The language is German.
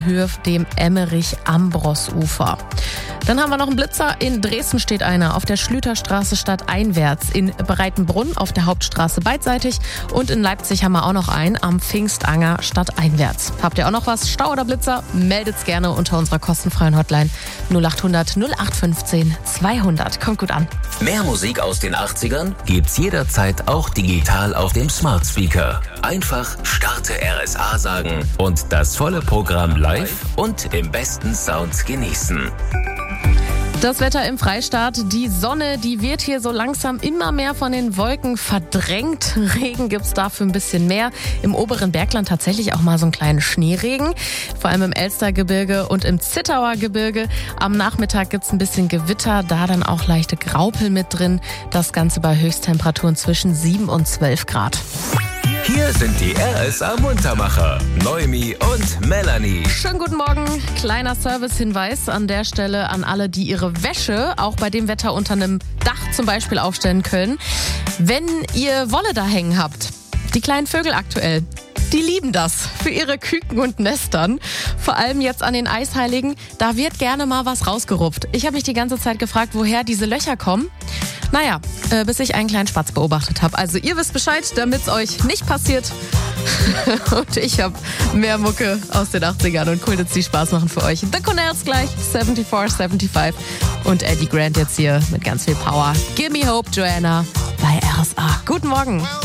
Höhe dem Emmerich-Ambros-Ufer. Dann haben wir noch einen Blitzer. In Dresden steht einer auf der Schlüterstraße stadteinwärts, in Breitenbrunn auf der Hauptstraße beidseitig und in Leipzig haben wir auch noch einen am Pfingstanger stadteinwärts. Habt ihr auch noch was? Stau oder Blitzer? Meldet's gerne unter unserer kostenfreien Hotline 0800 0815 200. Kommt gut an. Mehr Musik aus den 80ern gibt's jederzeit auch digital auf dem Smart Speaker. Einfach Starte RSA sagen und das volle Programm live und im besten Sound genießen. Das Wetter im Freistaat, die Sonne, die wird hier so langsam immer mehr von den Wolken verdrängt. Regen gibt's dafür ein bisschen mehr. Im oberen Bergland tatsächlich auch mal so einen kleinen Schneeregen. Vor allem im Elstergebirge und im Zittauer Gebirge. Am Nachmittag gibt's ein bisschen Gewitter, da dann auch leichte Graupel mit drin. Das Ganze bei Höchsttemperaturen zwischen 7 und 12 Grad. Hier sind die RSA Muntermacher, Noemi und Melanie. Schönen guten Morgen. Kleiner Servicehinweis an der Stelle an alle, die ihre Wäsche auch bei dem Wetter unter einem Dach zum Beispiel aufstellen können. Wenn ihr Wolle da hängen habt, die kleinen Vögel aktuell, die lieben das für ihre Küken und Nestern. Vor allem jetzt an den Eisheiligen, da wird gerne mal was rausgerupft. Ich habe mich die ganze Zeit gefragt, woher diese Löcher kommen. Naja, bis ich einen kleinen Spatz beobachtet habe. Also ihr wisst Bescheid, damit es euch nicht passiert. Und ich habe mehr Mucke aus den 80ern und cool, dass die Spaß machen für euch. The Connells gleich, 74, 75 und Eddie Grant jetzt hier mit ganz viel Power. Give me hope, Joanna, bei RSA. Guten Morgen.